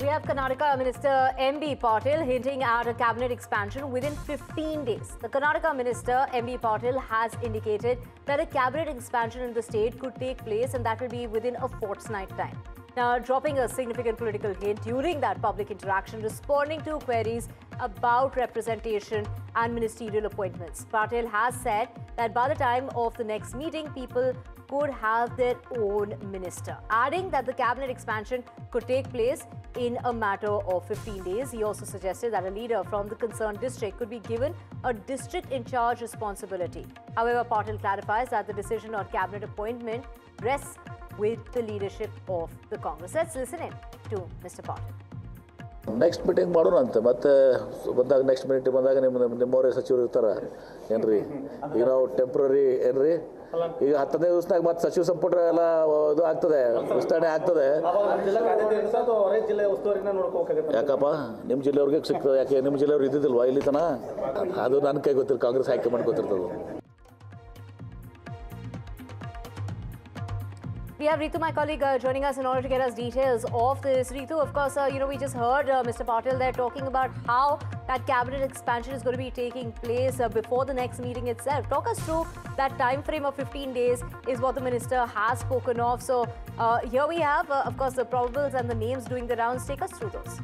We have Karnataka Minister M.B. Patil hinting at a cabinet expansion within 15 days. The Karnataka Minister M.B. Patil has indicated that a cabinet expansion in the state could take place and that will be within a fortnight time. Now, dropping a significant political hint during that public interaction, responding to queries about representation and ministerial appointments. Patil has said that by the time of the next meeting, people could have their own minister, adding that the cabinet expansion could take place in a matter of 15 days. He also suggested that a leader from the concerned district could be given a district in charge responsibility. However, Patil clarifies that the decision on cabinet appointment rests with the leadership of the Congress. Let's listen in to Mr. Patil. Next meeting ಮಾಡೋಣ ಅಂತ ಮತ್ತೆ ಬಂದಾಗ next meeting ಬಂದಾಗ ನಿಮ್ಮವರೇ ಸಚಿವರು ಇರ್ತಾರೆ ಏನ್ರಿ ಈಗ ನಾವು ಟೆಂಪ್ರರಿ ಏನ್ರಿ ಈಗ 15 ದಿವಸದಾಗ ಮತ್ತೆ ಸಚಿವ ಸಂಪುಟ ಎಲ್ಲ ಇದು ಆಗ್ತದೆ ವಿಸ್ತರಣೆ ಆಗ್ತದೆ ಯಾಕಪ್ಪ ನಿಮ್ಮ ಜಿಲ್ಲೆಯವ್ರಿಗೆ ಸಿಗ್ತದೆ ಯಾಕೆ ನಿಮ್ಮ ಜಿಲ್ಲೆಯವ್ರು ಇದ್ದಿದ್ದಿಲ್ವಾ ಇಲ್ಲಿ ತನ ಅದು ನನ್ನ ಕೈ ಗೊತ್ತಿಲ್ಲ ಕಾಂಗ್ರೆಸ್ ಹೈಕಮಾಂಡ್ ಗೊತ್ತಿರ್ತದೆ. We have Ritu, my colleague, joining us in order to get us details of this. Ritu, of course, we just heard Mr. Patil there talking about how that cabinet expansion is going to be taking place before the next meeting itself. Talk us through that time frame of 15 days is what the minister has spoken of. So here we have, of course, the probables and the names doing the rounds. Take us through those.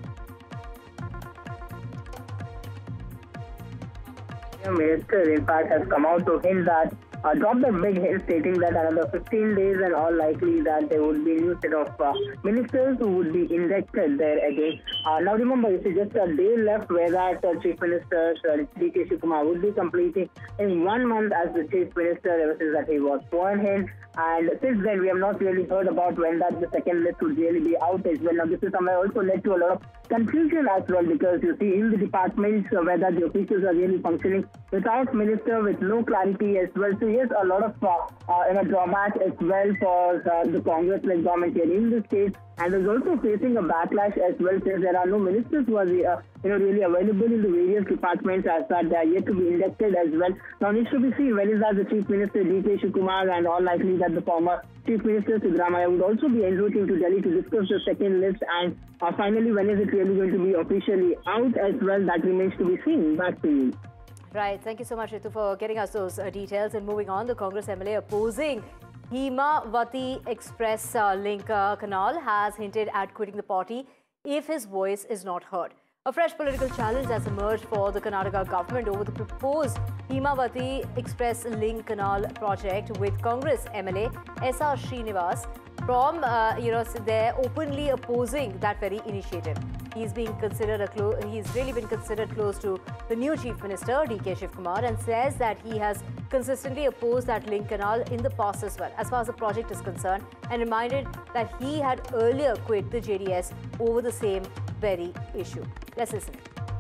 The minister, in fact, has come out to hint that dropped a big hint stating that another 15 days and all likely that there would be a new set of ministers who would be inducted there again. Now remember, it's just a day left where that Chief Minister D.K. Shivakumar would be completing in 1 month as the Chief Minister ever since that he was sworn in. And since then, we have not really heard about when that the second list would really be out as well. Now, this is somewhere also led to a lot of confusion as well, because you see in the departments whether the officials are really functioning without minister, with no clarity as well. So yes, a lot of drawback as well for the Congress-led government here in the state, and is also facing a backlash as well, since there are no ministers who are really available in the various departments as that they are yet to be inducted as well. Now needs to be seen when is that the Chief Minister D.K. Shivakumar and all likely that the former Chief Minister Siddaramaiah would also be en route to Delhi to discuss the second list, and finally when is it really going to be officially out as well, that remains to be seen. Back to you. Right. Thank you so much, Ritu, for getting us those details. And moving on, the Congress MLA opposing Himavati Express link canal has hinted at quitting the party if his voice is not heard. A fresh political challenge has emerged for the Karnataka government over the proposed Himavati Express link canal project, with Congress MLA S.R. Srinivas from they're openly opposing that very initiative. He's really been considered close to the new Chief Minister D.K. Shivakumar, and says that he has consistently opposed that link canal in the past as well, as far as the project is concerned, and reminded that he had earlier quit the JDS over the same very issue. Let's listen.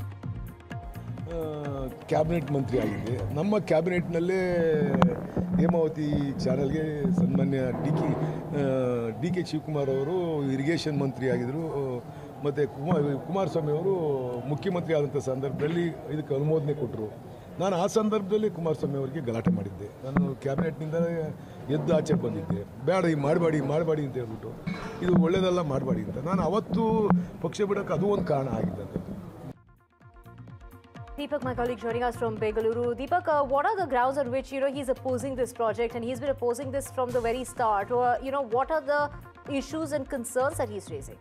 Cabinet ಮಂತ್ರಿ ಆಗಿದೆ. ನಮ್ಮ ಕ್ಯಾಬಿನೆಟ್ನಲ್ಲೇ ಹೇಮಾವತಿ ಚಾನಲ್ಗೆ ಸನ್ಮಾನ್ಯ D K Shivakumar ಅವರು irrigation ಮಂತ್ರಿ ಆಗಿದ್ದರು, ಮತ್ತು ಕುಮಾರಸ್ವಾಮಿ ಅವರು ಮುಖ್ಯಮಂತ್ರಿ ಆದಂಥ ಸಂದರ್ಭದಲ್ಲಿ ಇದಕ್ಕೆ ಅನುಮೋದನೆ ಕೊಟ್ಟರು. ನಾನು ಆ ಸಂದರ್ಭದಲ್ಲಿ ಕುಮಾರಸ್ವಾಮಿ ಅವರಿಗೆ ಗಲಾಟೆ ಮಾಡಿದ್ದೆ. ನಾನು ಕ್ಯಾಬಿನೆಟ್ನಿಂದ ಎದ್ದು ಆಚೆ ಬಂದಿದ್ದೆ, ಬೇಡ ಈ ಮಾಡಬೇಡಿ ಅಂತ ಹೇಳ್ಬಿಟ್ಟು, ಇದು ಒಳ್ಳೆಯದಲ್ಲ ಮಾಡಬೇಡಿ ಅಂತ. ನಾನು ಅವತ್ತು ಪಕ್ಷ ಬಿಡೋಕ್ಕೆ ಅದು ಒಂದು ಕಾರಣ ಆಗಿದ್ದಂಥದ್ದು. Deepak, my colleague, joining us from Bengaluru. Deepak, what are the grounds on which he's opposing this project, and he's been opposing this from the very start? Or what are the issues and concerns that he's raising?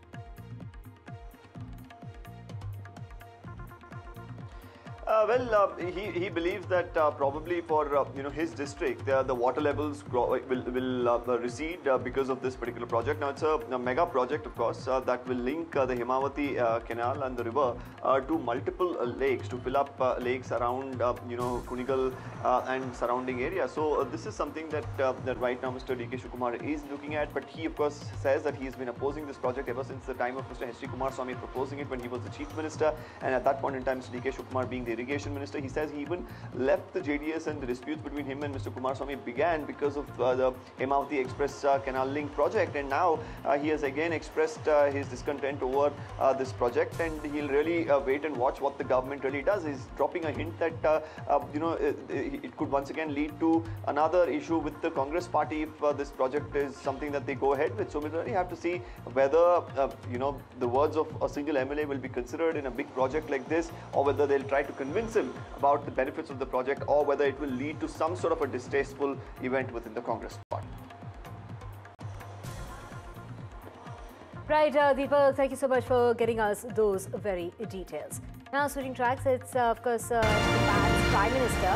He believes that probably for his district the water levels will recede because of this particular project. Now it's a mega project, of course, that will link the Himavati canal and the river to multiple lakes, to fill up lakes around Kunigal and surrounding area. So this is something that right now Mr. D.K. Shivakumar is looking at, but he of course says that he has been opposing this project ever since the time of Mr. H.D. Kumaraswamy proposing it when he was the Chief Minister, and at that point in time Mr. D.K. Shivakumar, being the irrigation minister. He says he even left the JDS, and the disputes between him and Mr. Kumaraswamy began because of the Hemavati Express Canal Link project, and now he has again expressed his discontent over this project, and he'll really wait and watch what the government really does. He's dropping a hint that it could once again lead to another issue with the Congress party if this project is something that they go ahead with. So we'll really have to see whether the words of a single MLA will be considered in a big project like this, or whether they'll try to convince him about the benefits of the project, or whether it will lead to some sort of a distasteful event within the Congress party. Right, Deepak, thank you so much for getting us those very details. Now, switching tracks, it's of course Japan's Prime Minister.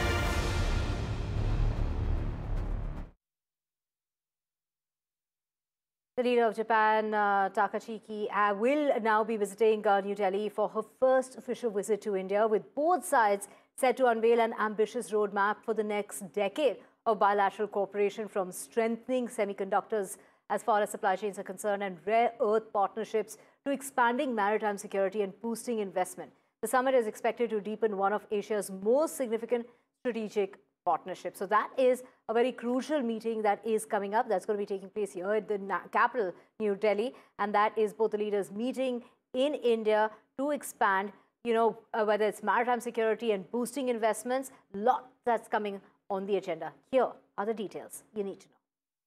The leader of Japan, Takaichi, will now be visiting New Delhi for her first official visit to India, with both sides set to unveil an ambitious roadmap for the next decade of bilateral cooperation, from strengthening semiconductors as far as supply chains are concerned and rare earth partnerships to expanding maritime security and boosting investment. The summit is expected to deepen one of Asia's most significant strategic partnerships. So that is a very crucial meeting that is coming up. That's going to be taking place here at the capital, New Delhi. And that is both the leaders meeting in India to expand, whether it's maritime security and boosting investments. Lot that's coming on the agenda. Here are the details you need to know.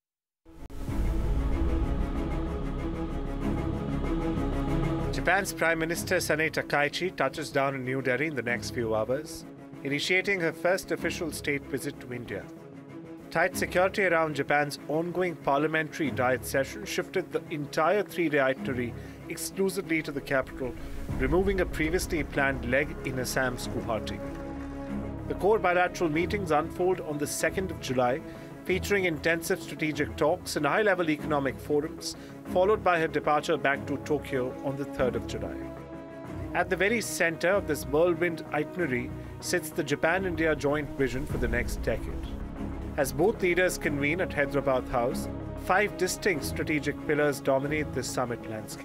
Japan's Prime Minister Sanae Takaichi touches down in New Delhi in the next few hours, initiating her first official state visit to India. Tight security around Japan's ongoing parliamentary diet session shifted the entire three-day itinerary exclusively to the capital, removing a previously planned leg in Assam's Guwahati. The core bilateral meetings unfold on the 2nd of July, featuring intensive strategic talks and high-level economic forums, followed by her departure back to Tokyo on the 3rd of July. At the very center of this whirlwind itinerary sits the Japan-India joint vision for the next decade. As both leaders convene at Hyderabad House, 5 distinct strategic pillars dominate this summit landscape.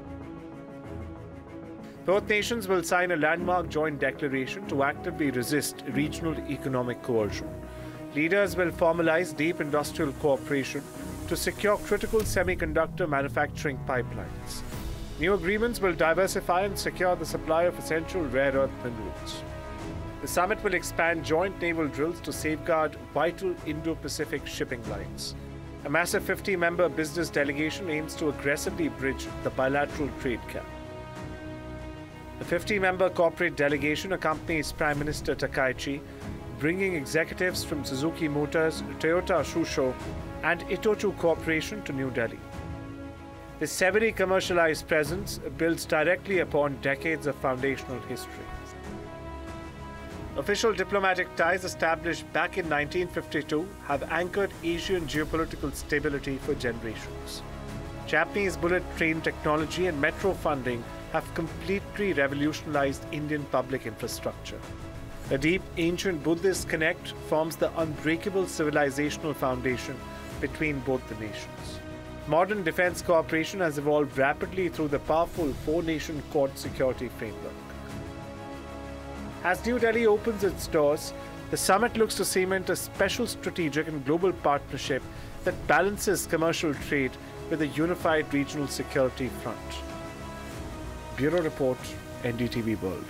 Both nations will sign a landmark joint declaration to actively resist regional economic coercion. Leaders will formalize deep industrial cooperation to secure critical semiconductor manufacturing pipelines. New agreements will diversify and secure the supply of essential rare earth minerals. The summit will expand joint naval drills to safeguard vital Indo-Pacific shipping lines. A massive 50-member business delegation aims to aggressively bridge the bilateral trade gap. The 50-member corporate delegation accompanies Prime Minister Takaichi, bringing executives from Suzuki Motors, Toyota Shusho, and Itochu Corporation to New Delhi. This heavily commercialized presence builds directly upon decades of foundational history. Official diplomatic ties established back in 1952 have anchored Asian geopolitical stability for generations. Japanese bullet train technology and metro funding have completely revolutionized Indian public infrastructure. A deep, ancient Buddhist connect forms the unbreakable civilizational foundation between both the nations. Modern defense cooperation has evolved rapidly through the powerful four-nation Quad security framework. As New Delhi opens its doors, the summit looks to cement a special strategic and global partnership that balances commercial trade with a unified regional security front. Bureau Report, NDTV World.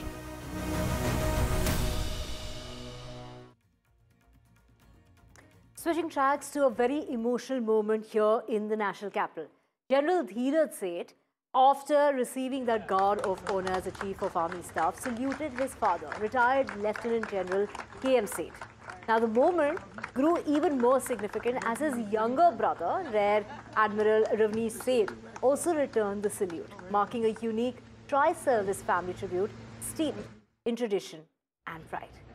Switching tracks to a very emotional moment here in the national capital. General Dheeraj Seth, after receiving that Guard of Honor as a Chief of Army Staff, saluted his father, retired Lieutenant General K.M. Seth. Now, the moment grew even more significant as his younger brother, Rear Admiral Ravneesh Seth, also returned the salute, marking a unique tri-service family tribute steeped in tradition and pride.